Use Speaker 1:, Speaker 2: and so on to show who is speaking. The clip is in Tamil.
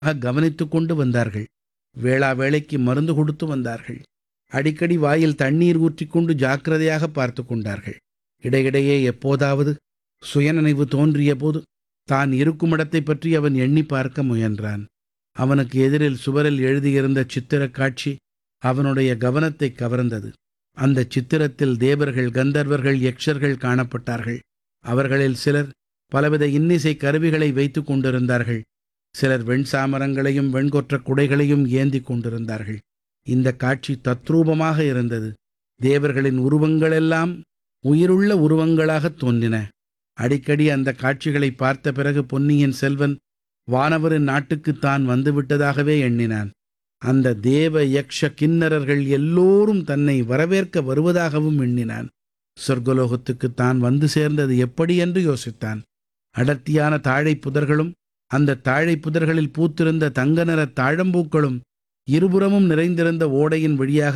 Speaker 1: கவனித்துக் கொண்டு வந்தார்கள். வேளா வேளைக்கு மருந்து கொடுத்து வந்தார்கள். அடிக்கடி வாயில் தண்ணீர் ஊற்றிக்கொண்டு ஜாக்கிரதையாக பார்த்து கொண்டார்கள். இடையிடையே எப்போதாவது சுயநினைவு தோன்றிய போது தான் இருக்குமிடத்தைப் பற்றி அவன் எண்ணி பார்க்க முயன்றான். அவனுக்கு எதிரில் சுவரில் எழுதியிருந்த சித்திரக் காட்சி அவனுடைய கவனத்தை கவர்ந்தது. அந்த சித்திரத்தில் தேவர்கள், கந்தர்வர்கள், யக்ஷர்கள் காணப்பட்டார்கள். அவர்களில் சிலர் பலவித இன்னிசை கருவிகளை வைத்துக் கொண்டிருந்தார்கள். சிலர் வெண்சாமரங்களையும் வெண்கொற்றக் குடைகளையும் ஏந்திக் கொண்டிருந்தார்கள். இந்த காட்சி தத்ரூபமாக இருந்தது. தேவர்களின் உருவங்களெல்லாம் உயிருள்ள உருவங்களாகத் தோன்றின. அடிக்கடி அந்த காட்சிகளை பார்த்த பிறகு பொன்னியின் செல்வன் வானவரின் நாட்டுக்குத் தான் வந்துவிட்டதாகவே எண்ணினான். அந்த தேவ யக்ஷ கின்னரர்கள் எல்லோரும் தன்னை வரவேற்க வருவதாகவும் எண்ணினான். சொர்க்கலோகத்துக்குத் தான் வந்து சேர்ந்தது எப்படி என்று யோசித்தான். அடர்த்தியான தாழை புதர்களும் அந்த தாழை புதர்களில் பூத்திருந்த தங்க நிற தாழம்பூக்களும் இருபுறமும் நிறைந்திருந்த ஓடையின் வழியாக